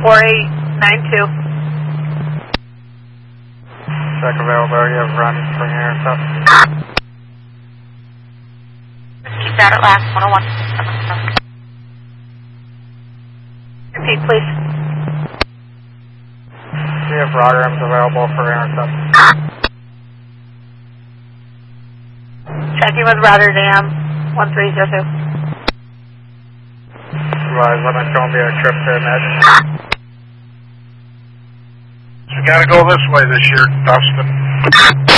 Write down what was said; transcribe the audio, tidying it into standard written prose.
4892. Check availability of run for intercept. Keep that at last, 101. Repeat, please. See if Rotherham's available for intercept. Checking with Rotterdam, 1302. Rise, limit Columbia, trip to Med. You gotta go this way this year, Dustin.